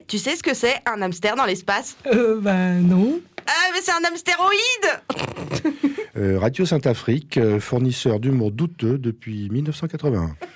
tu sais ce que c'est un hamster dans l'espace? Non. Ah, mais c'est un hamstéroïde. Radio Saint-Afrique, fournisseur d'humour douteux depuis 1981.